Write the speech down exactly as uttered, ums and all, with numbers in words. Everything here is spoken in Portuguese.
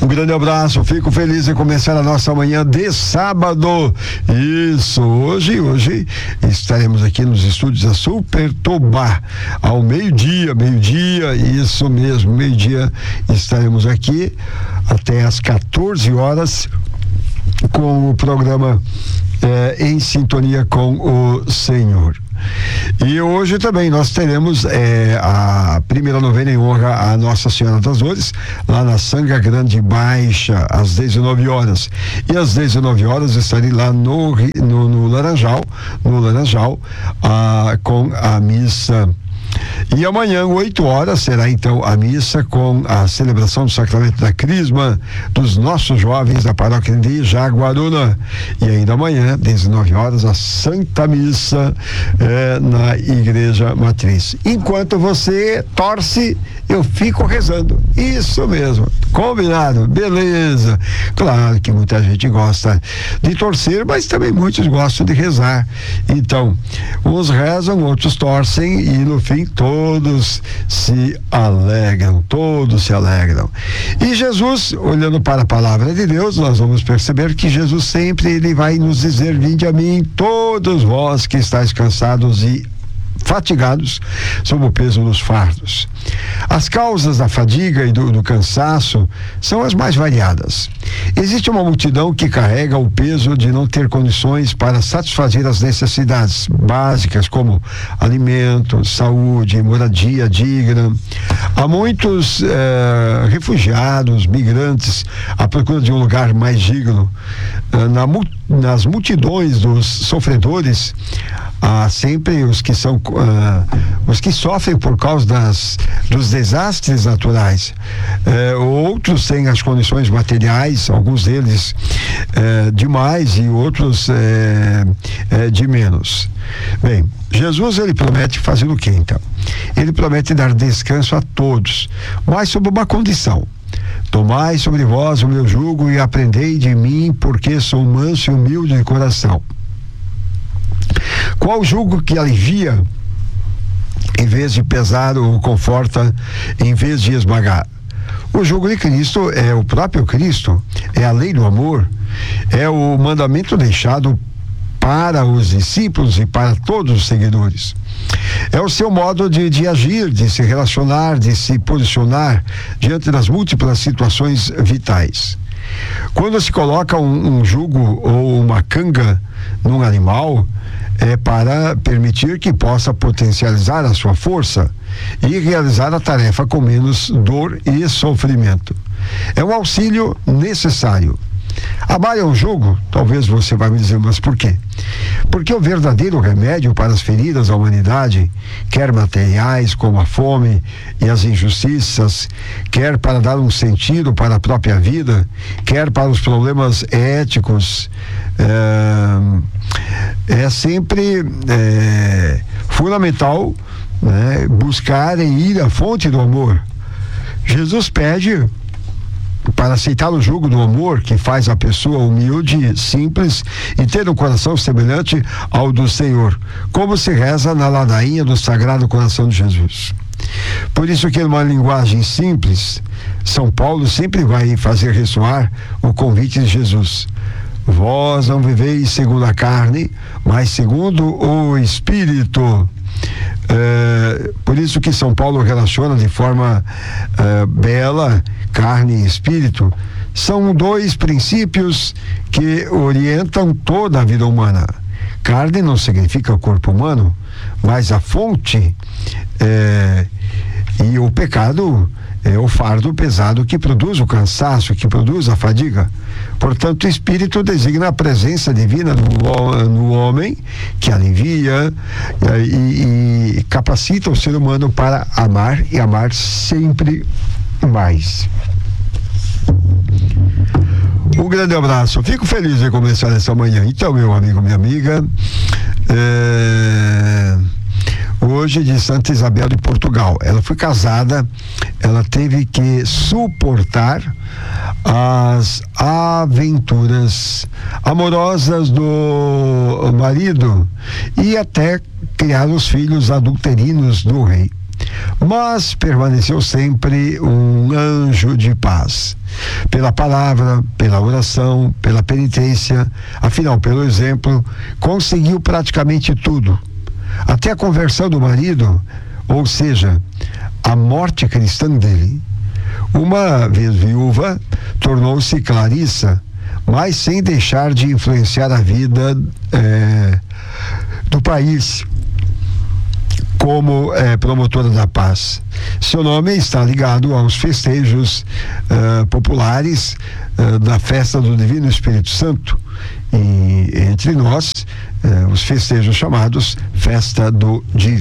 Um grande abraço, fico feliz em começar a nossa manhã de sábado. Isso, hoje, hoje estaremos aqui nos estúdios da Super Tobá, ao meio-dia, meio-dia, isso mesmo, meio-dia, estaremos aqui até às quatorze horas com o programa eh, Em Sintonia com o Senhor. E hoje também nós teremos eh, a primeira novena em honra a Nossa Senhora das Dores, lá na Sanga Grande Baixa, às dezenove horas. E às dezenove horas estarei lá no, no, no Laranjal, no Laranjal, ah, com a missa. E amanhã, oito horas, será então a missa com a celebração do Sacramento da Crisma dos nossos jovens da paróquia de Jaguaruna. E ainda amanhã, dezenove horas, a Santa Missa eh, na Igreja Matriz. Enquanto você torce, eu fico rezando. Isso mesmo. Combinado? Beleza. Claro que muita gente gosta de torcer, mas também muitos gostam de rezar. Então, uns rezam, outros torcem e no fim todos se alegram, todos se alegram. E Jesus, olhando para a palavra de Deus, nós vamos perceber que Jesus sempre ele vai nos dizer: vinde a mim todos vós que estáis cansados e fatigados sob o peso dos fardos. As causas da fadiga e do, do cansaço são as mais variadas. Existe uma multidão que carrega o peso de não ter condições para satisfazer as necessidades básicas como alimento, saúde, moradia digna. Há muitos eh, refugiados, migrantes à procura de um lugar mais digno. Eh, na, nas multidões dos sofredores há sempre os que são uh, os que sofrem por causa das, dos desastres naturais, uh, outros têm as condições materiais, alguns deles uh, de mais e outros uh, uh, de menos. Bem, Jesus ele promete fazer o que então? Ele promete dar descanso a todos, mas sob uma condição: tomai sobre vós o meu jugo e aprendei de mim, porque sou manso e humilde de coração. Qual jugo que alivia em vez de pesar ou conforta em vez de esmagar? O jugo de Cristo é o próprio Cristo, é a lei do amor, é o mandamento deixado para os discípulos e para todos os seguidores. É o seu modo de, de agir, de se relacionar, de se posicionar diante das múltiplas situações vitais. Quando se coloca um, um jugo ou uma canga num animal, é para permitir que possa potencializar a sua força e realizar a tarefa com menos dor e sofrimento. É um auxílio necessário. Amar é um jugo? Talvez você vai me dizer, mas por quê? Porque o verdadeiro remédio para as feridas da humanidade, quer materiais como a fome e as injustiças, quer para dar um sentido para a própria vida, quer para os problemas éticos, é, é sempre é, fundamental, né, buscar e ir à fonte do amor. Jesus pede para aceitar o jugo do amor que faz a pessoa humilde, simples e ter um coração semelhante ao do Senhor, como se reza na ladainha do Sagrado Coração de Jesus. Por isso que numa linguagem simples, São Paulo sempre vai fazer ressoar o convite de Jesus: vós não viveis segundo a carne, mas segundo o Espírito. É, por isso que São Paulo relaciona de forma é, bela carne e espírito. São dois princípios que orientam toda a vida humana. Carne não significa o corpo humano, mas a fonte é, e o pecado é o fardo pesado que produz o cansaço, que produz a fadiga. Portanto, o Espírito designa a presença divina no, no homem, que alivia e, e capacita o ser humano para amar e amar sempre mais. Um grande abraço, fico feliz em começar essa manhã. Então, meu amigo, minha amiga, é... hoje de Santa Isabel de Portugal. Ela foi casada, ela teve que suportar as aventuras amorosas do marido e até criar os filhos adulterinos do rei. mas permaneceu sempre um anjo de paz. Pela palavra, pela oração, pela penitência, afinal, pelo exemplo, conseguiu praticamente tudo. Até a conversão do marido, ou seja, a morte cristã dele. Uma vez viúva, tornou-se Clarissa, mas sem deixar de influenciar a vida é, do país como é, promotora da paz. Seu nome está ligado aos festejos uh, populares uh, da festa do Divino Espírito Santo, e entre nós uh, os festejos chamados Festa do Divino